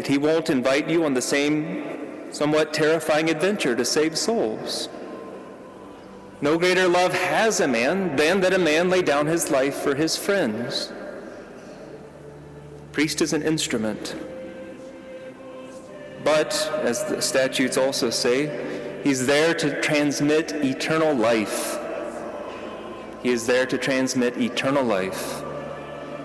that he won't invite you on the same somewhat terrifying adventure to save souls. No greater love has a man than that a man lay down his life for his friends. Priest is an instrument. But, as the statutes also say, he's there to transmit eternal life. He is there to transmit eternal life.